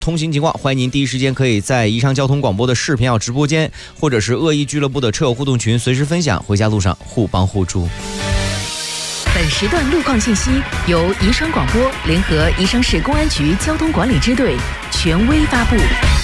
通行情况，欢迎您第一时间可以在宜昌交通广播的视频直播间，或者是恶意俱乐部的车友互动群随时分享，回家路上互帮互助。 本时段路况信息由宜昌广播联合宜昌市公安局交通管理支队权威发布。